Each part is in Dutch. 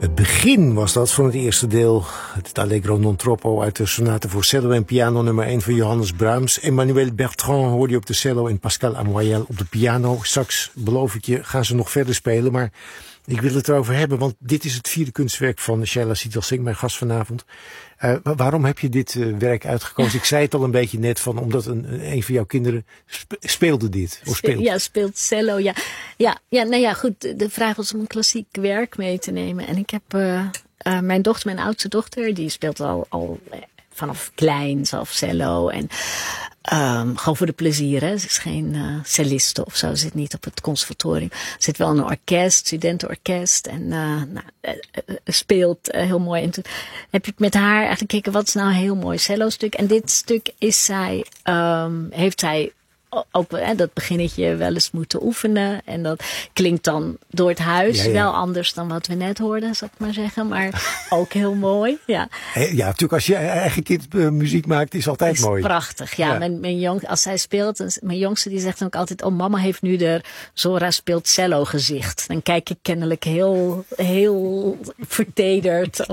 Het begin was dat van het eerste deel. Het Allegro non troppo uit de sonate voor cello en piano nummer 1 van Johannes Brahms. Emmanuel Bertrand hoorde je op de cello en Pascal Amoyal op de piano. Straks, beloof ik je, gaan ze nog verder spelen. Maar ik wil het erover hebben, want dit is het vierde kunstwerk van Shaila Sital-Singh, mijn gast vanavond. Waarom heb je dit werk uitgekozen? Ik zei het al een beetje net, omdat een van jouw kinderen speelde dit. Of speelt. Ja, speelt cello. Ja, goed. De vraag was om een klassiek werk mee te nemen. En ik heb mijn oudste dochter, die speelt al vanaf klein zelf cello. En gewoon voor de plezier, hè. Ze is geen celliste of zo. Ze zit niet op het conservatorium. Ze zit wel in een orkest, studentenorkest. En speelt heel mooi. En toen heb ik met haar eigenlijk gekeken, wat is nou een heel mooi cello-stuk. En dit stuk heeft zij ook dat beginnetje wel eens moeten oefenen. En dat klinkt dan door het huis wel anders dan wat we net hoorden, zal ik maar zeggen. Maar ook heel mooi. Ja, natuurlijk als je eigen kind muziek maakt, is altijd mooi. Prachtig, ja. Als zij speelt, mijn jongste die zegt dan ook altijd, oh, mama heeft nu de Zora speelt cello gezicht. Dan kijk ik kennelijk heel vertederd.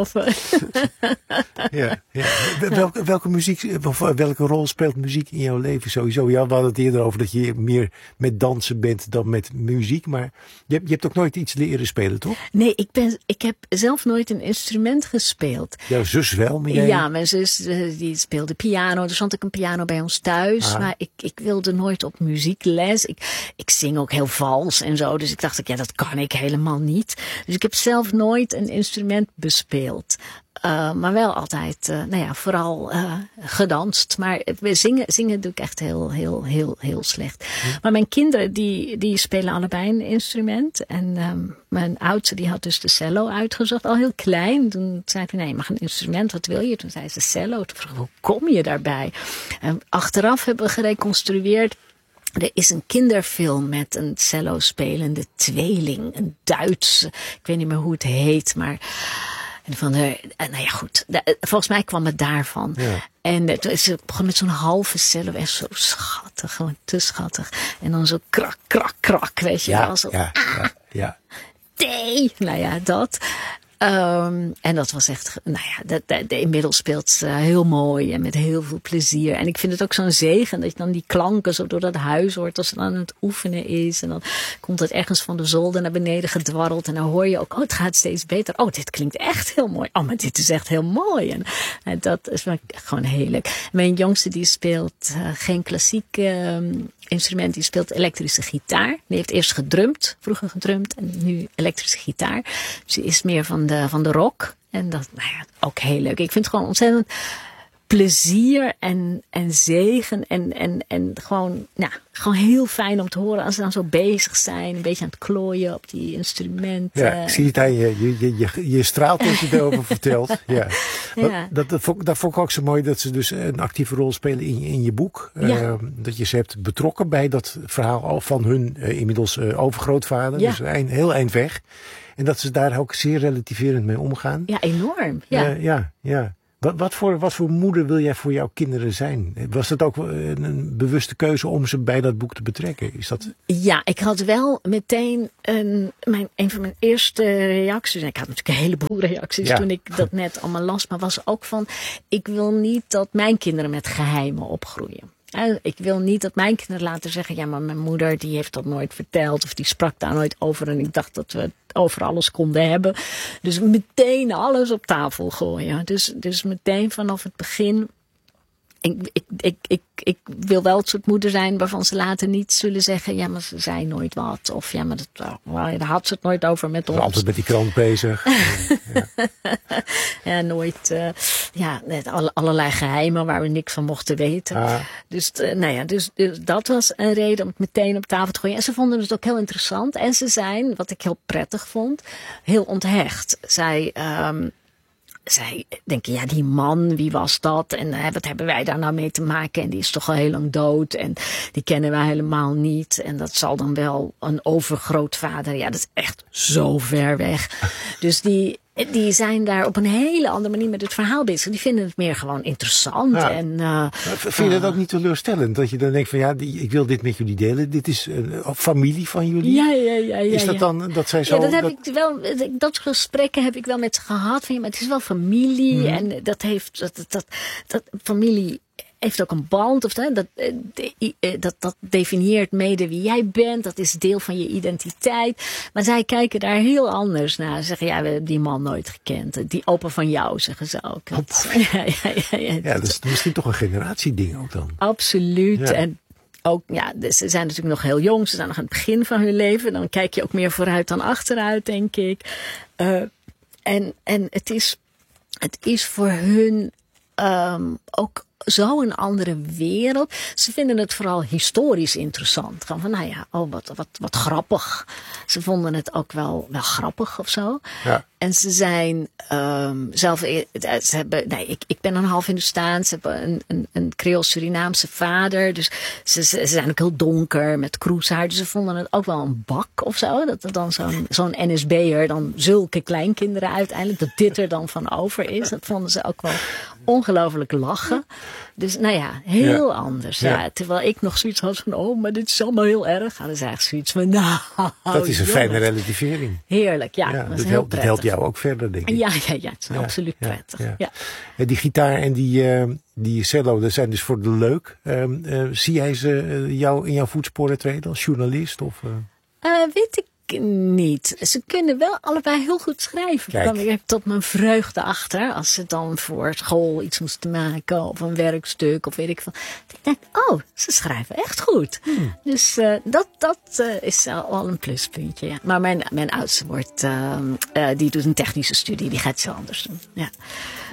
Welke muziek, of welke rol speelt muziek in jouw leven sowieso? Ja, we hadden het eerder over dat je meer met dansen bent dan met muziek. Maar je hebt ook nooit iets leren spelen, toch? Nee, ik heb zelf nooit een instrument gespeeld. Jouw zus wel? Maar jij... Ja, mijn zus die speelde piano. Er stond ook een piano bij ons thuis. Maar ik wilde nooit op muziekles. Ik zing ook heel vals en zo. Dus ik dacht, ja, dat kan ik helemaal niet. Dus ik heb zelf nooit een instrument bespeeld. Maar wel altijd, vooral gedanst. Maar zingen doe ik echt heel slecht. Maar mijn kinderen, die spelen allebei een instrument. En mijn oudste, die had dus de cello uitgezocht, al heel klein. Toen zei hij, nee, je mag een instrument, wat wil je? Toen zei ze cello. Toen vroeg ik, hoe kom je daarbij? Achteraf hebben we gereconstrueerd. Er is een kinderfilm met een cello spelende tweeling. Een Duits, ik weet niet meer hoe het heet, maar... En goed. Volgens mij kwam het daarvan. Ja. En het begon met zo'n halve cello. En zo schattig, gewoon te schattig. En dan zo krak, krak, krak, weet je wel. Zo, dat. En dat was echt, inmiddels speelt ze heel mooi en met heel veel plezier. En ik vind het ook zo'n zegen dat je dan die klanken zo door dat huis hoort als ze dan aan het oefenen is. En dan komt het ergens van de zolder naar beneden gedwarreld. En dan hoor je ook, het gaat steeds beter. Oh, dit klinkt echt heel mooi. Oh, maar dit is echt heel mooi. En dat is gewoon heel leuk. Mijn jongste die speelt geen klassiek instrument, die speelt elektrische gitaar. Die heeft eerst vroeger gedrumd en nu elektrische gitaar. Ze is meer van de rock. En dat, ook heel leuk. Ik vind het gewoon ontzettend plezier en zegen en gewoon heel fijn om te horen als ze dan zo bezig zijn, een beetje aan het klooien op die instrumenten. Ja, ik zie het aan je straalt als je erover vertelt. Ja. Dat vond ik ook zo mooi dat ze dus een actieve rol spelen in je boek. Ja. Dat je ze hebt betrokken bij dat verhaal van hun inmiddels overgrootvader. Ja. Dus heel eind weg. En dat ze daar ook zeer relativerend mee omgaan. Ja, enorm. Ja. Wat voor moeder wil jij voor jouw kinderen zijn? Was dat ook een bewuste keuze om ze bij dat boek te betrekken? Is dat... Ja, ik had wel meteen een van mijn eerste reacties. Ik had natuurlijk een heleboel reacties toen ik dat net allemaal las. Maar was ook van, ik wil niet dat mijn kinderen met geheimen opgroeien. Ik wil niet dat mijn kinderen laten zeggen, ja, maar mijn moeder die heeft dat nooit verteld of die sprak daar nooit over en ik dacht dat we het over alles konden hebben. Dus meteen alles op tafel gooien. Dus meteen vanaf het begin. Ik wil wel het soort moeder zijn waarvan ze later niet zullen zeggen, ja, maar ze zei nooit wat. Of ja, maar daar had ze het nooit over met ons. Altijd met die krant bezig. Ja, nooit. Allerlei geheimen waar we niks van mochten weten. Dus dat was een reden om het meteen op tafel te gooien. En ze vonden het ook heel interessant. En ze zijn, wat ik heel prettig vond, heel onthecht. Zij denken, ja, die man, wie was dat? En wat hebben wij daar nou mee te maken? En die is toch al heel lang dood. En die kennen wij helemaal niet. En dat zal dan wel een overgrootvader. Ja, dat is echt zo ver weg. Dus die zijn daar op een hele andere manier met het verhaal bezig. Die vinden het meer gewoon interessant. Ja. En, vind je dat ook niet teleurstellend? Dat je dan denkt van ja, ik wil dit met jullie delen. Dit is familie van jullie. Ja. Is dat dan dat zij zo... Ja, dat gesprekken heb ik wel met ze gehad. Van, ja, maar het is wel familie. En dat familie heeft ook een band. Of dat definieert mede wie jij bent. Dat is deel van je identiteit. Maar zij kijken daar heel anders naar. Ze zeggen, ja, we hebben die man nooit gekend. Die opa van jou, zeggen ze ook. Ja, dat is misschien toch een generatieding ook dan. Absoluut. Ja. En ook, ja, ze zijn natuurlijk nog heel jong. Ze zijn nog aan het begin van hun leven. Dan kijk je ook meer vooruit dan achteruit, denk ik. En het is voor hun ook zo'n andere wereld. Ze vinden het vooral historisch interessant. Gewoon van, nou ja, wat grappig. Ze vonden het ook wel grappig of zo. Ja. En ze zijn ik ben een half Hindoestaans. Ze hebben een Creools-Surinaamse vader. Dus ze zijn ook heel donker met kroeshaar. Dus ze vonden het ook wel een bak of zo. Dat er dan zo'n NSB'er dan zulke kleinkinderen uiteindelijk. Dat dit er dan van over is. Dat vonden ze ook wel ongelooflijk lachen. Dus nou ja, heel anders. Ja. Terwijl ik nog zoiets had van, maar dit is allemaal heel erg. Dan is eigenlijk zoiets van, dat is een fijne relativering. Heerlijk, ja. Dat is heel prettig. Dat helpt jou ook verder, denk ik. Ja, het is absoluut prettig. Ja. Die gitaar en die cello, dat zijn dus voor de leuk. Zie jij ze jou in jouw voetsporen treden als journalist? Of, weet ik niet. Ze kunnen wel allebei heel goed schrijven. Daar kwam ik tot mijn vreugde achter. Als ze dan voor school iets moesten maken. Of een werkstuk. Of weet ik veel. Ik denk, ze schrijven echt goed. Dus dat is al een pluspuntje. Ja. Maar mijn oudste die doet een technische studie. Die gaat zo anders doen. Ja.